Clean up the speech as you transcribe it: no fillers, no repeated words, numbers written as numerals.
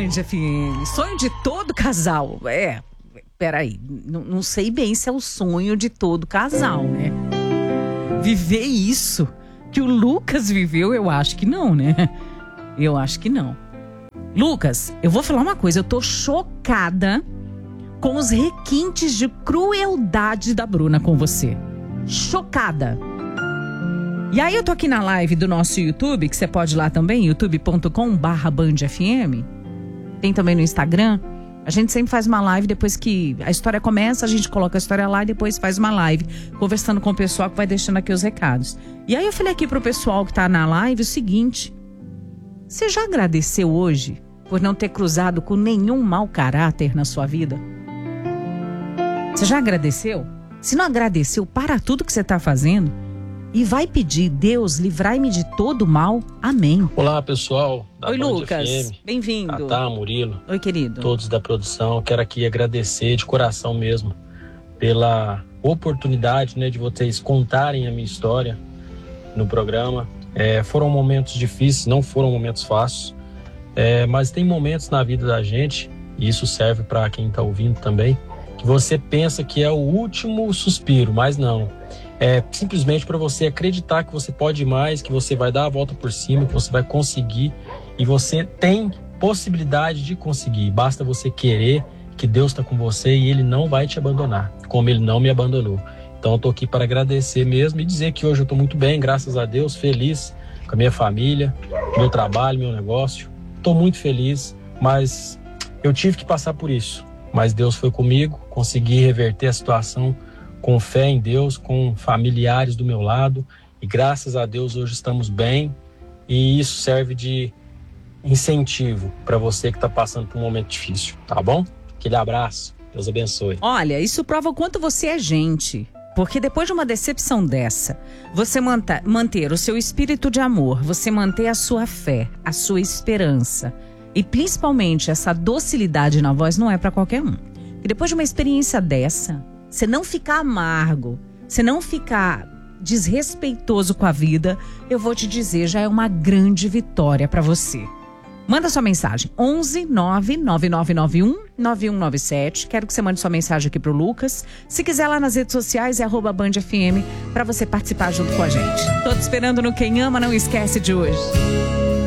Band FM. Sonho de todo casal. Peraí, não sei bem se é o sonho de todo casal, né? Viver isso que o Lucas viveu, eu acho que não, né? Eu acho que não. Lucas, eu vou falar uma coisa, eu tô chocada com os requintes de crueldade da Bruna com você. Chocada. E aí eu tô aqui na live do nosso YouTube, que você pode ir lá também, youtube.com/bandfm. Tem também no Instagram. A gente sempre faz uma live depois que a história começa, a gente coloca a história lá e depois faz uma live, conversando com o pessoal que vai deixando aqui os recados. E aí eu falei aqui pro pessoal que tá na live o seguinte: você já agradeceu hoje por não ter cruzado com nenhum mau caráter na sua vida? Você já agradeceu? Se não agradeceu, para tudo que você tá fazendo e vai pedir: Deus, livrai-me de todo mal. Amém. Olá, pessoal. Oi, Lucas. Bem-vindo. Tatá, Murilo. Oi, querido. Todos da produção. Quero aqui agradecer de coração mesmo pela oportunidade, né, de vocês contarem a minha história no programa. Foram momentos difíceis, não foram momentos fáceis, mas tem momentos na vida da gente, e isso serve para quem está ouvindo também, que você pensa que é o último suspiro, mas não. É simplesmente para você acreditar que você pode mais, que você vai dar a volta por cima, que você vai conseguir, e você tem possibilidade de conseguir. Basta você querer, que Deus está com você e Ele não vai te abandonar, como Ele não me abandonou. Então eu estou aqui para agradecer mesmo e dizer que hoje eu estou muito bem, graças a Deus, feliz com a minha família, meu trabalho, meu negócio. Estou muito feliz, mas eu tive que passar por isso. Mas Deus foi comigo, consegui reverter a situação com fé em Deus, com familiares do meu lado, e graças a Deus hoje estamos bem, e isso serve de incentivo para você que está passando por um momento difícil, tá bom? Aquele abraço, Deus abençoe. Olha, isso prova o quanto você é gente, porque depois de uma decepção dessa, você manter o seu espírito de amor, você manter a sua fé, a sua esperança, e principalmente essa docilidade na voz não é para qualquer um. E depois de uma experiência dessa, você não ficar amargo, você não ficar desrespeitoso com a vida, eu vou te dizer, já é uma grande vitória para você. Manda sua mensagem, 11 99991 9197. Quero que você mande sua mensagem aqui pro Lucas. Se quiser lá nas redes sociais, é @bandfm, para você participar junto com a gente. Tô te esperando no Quem Ama Não Esquece de hoje.